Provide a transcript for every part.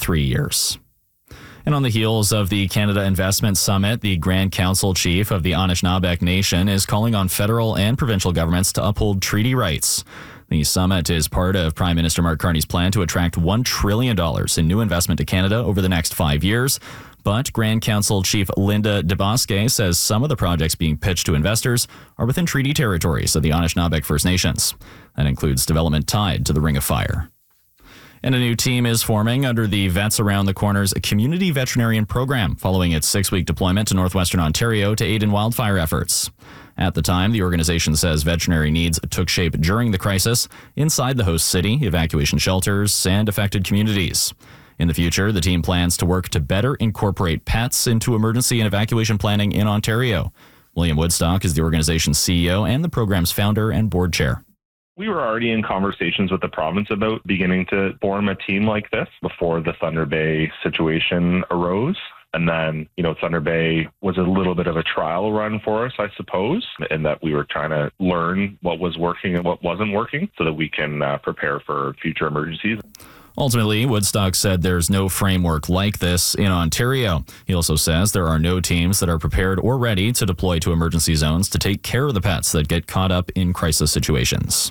3 years. And on the heels of the Canada Investment Summit, the Grand Council Chief of the Anishinaabe Nation is calling on federal and provincial governments to uphold treaty rights. The summit is part of Prime Minister Mark Carney's plan to attract $1 trillion in new investment to Canada over the next 5 years. But Grand Council Chief Linda DeBosque says some of the projects being pitched to investors are within treaty territories of the Anishinaabe First Nations. That includes development tied to the Ring of Fire. And a new team is forming under the Vets Around the Corner's Community Veterinarian Program following its 6-week deployment to northwestern Ontario to aid in wildfire efforts. At the time, the organization says veterinary needs took shape during the crisis inside the host city, evacuation shelters, and affected communities. In the future, the team plans to work to better incorporate pets into emergency and evacuation planning in Ontario. William Woodstock is the organization's CEO and the program's founder and board chair. We were already in conversations with the province about beginning to form a team like this before the Thunder Bay situation arose. And then, Thunder Bay was a little bit of a trial run for us, I suppose, in that we were trying to learn what was working and what wasn't working so that we can prepare for future emergencies. Ultimately, Woodstock said there's no framework like this in Ontario. He also says there are no teams that are prepared or ready to deploy to emergency zones to take care of the pets that get caught up in crisis situations.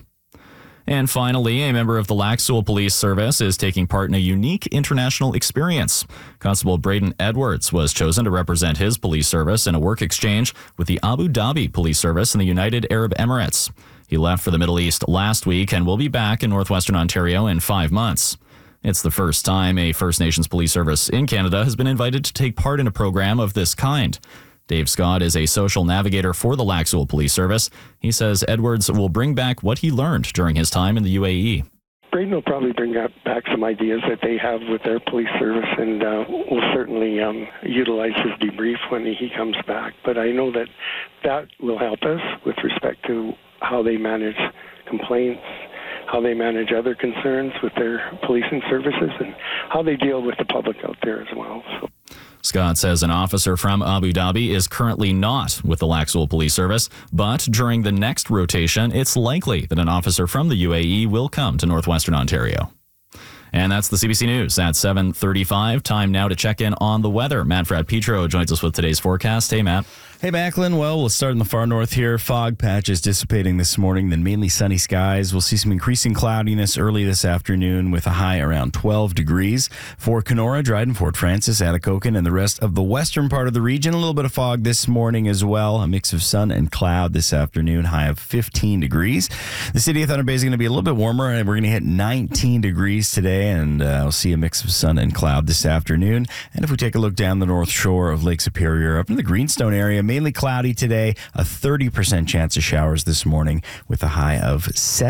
And finally, a member of the Lac Seul Police Service is taking part in a unique international experience. Constable Braden Edwards was chosen to represent his police service in a work exchange with the Abu Dhabi Police Service in the United Arab Emirates. He left for the Middle East last week and will be back in northwestern Ontario in 5 months. It's the first time a First Nations police service in Canada has been invited to take part in a program of this kind. Dave Scott is a social navigator for the Lac Seul Police Service. He says Edwards will bring back what he learned during his time in the UAE. Braden will probably bring back some ideas that they have with their police service, and will certainly utilize his debrief when he comes back. But I know that will help us with respect to how they manage complaints, how they manage other concerns with their policing services, and how they deal with the public out there as well. So. Scott says an officer from Abu Dhabi is currently not with the Lac Seul Police Service, but during the next rotation, it's likely that an officer from the UAE will come to northwestern Ontario. And that's the CBC News at 7:35. Time now to check in on the weather. Matt Fradd-Petro joins us with today's forecast. Hey, Matt. Hey, Macklin. Well, we'll start in the far north here. Fog patches dissipating this morning, then mainly sunny skies. We'll see some increasing cloudiness early this afternoon with a high around 12 degrees. For Kenora, Dryden, Fort Frances, Atikokan, and the rest of the western part of the region, a little bit of fog this morning as well. A mix of sun and cloud this afternoon, high of 15 degrees. The city of Thunder Bay is going to be a little bit warmer, and we're going to hit 19 degrees today, and we'll see a mix of sun and cloud this afternoon. And if we take a look down the north shore of Lake Superior, up in the Greenstone area, mainly cloudy today, a 30% chance of showers this morning with a high of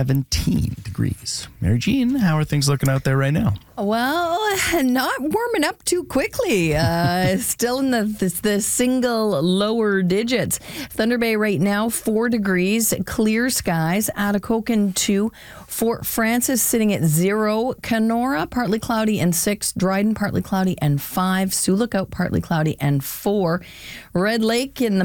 17 degrees. Mary Jean, how are things looking out there right now? Well, not warming up too quickly. Still in the single lower digits. Thunder Bay right now, 4 degrees, clear skies. Atikokan 2, Fort Frances sitting at 0. Kenora, partly cloudy and 6. Dryden, partly cloudy and 5. Sioux Lookout, partly cloudy and 4. Red Lake in the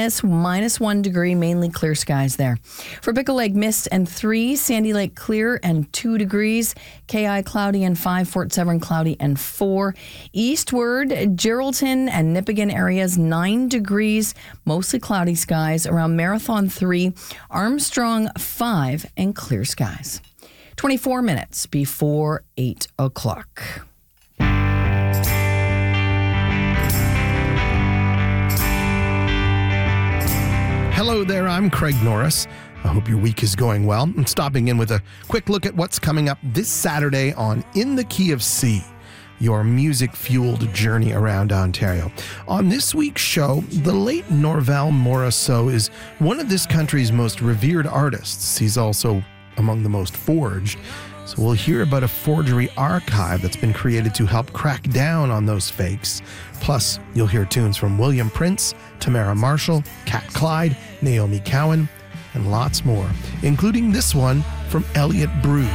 -1 degree, mainly clear skies there. For Bickle Lake, mist and 3. Sandy Lake, clear and 2 degrees. KI, cloudy and 5. Fort Severn, cloudy and 4. Eastward, Geraldton and Nipigon areas, 9 degrees, mostly cloudy skies. Around Marathon, 3. Armstrong, 5, and clear skies. 24 minutes before 8 o'clock. Hello there, I'm Craig Norris. I hope your week is going well. I'm stopping in with a quick look at what's coming up this Saturday on In the Key of C, your music-fueled journey around Ontario. On this week's show, the late Norval Morrisseau is one of this country's most revered artists. He's also among the most forged. So we'll hear about a forgery archive that's been created to help crack down on those fakes. Plus, you'll hear tunes from William Prince, Tamara Marshall, Cat Clyde, Naomi Cowan, and lots more, including this one from Elliot Bruce.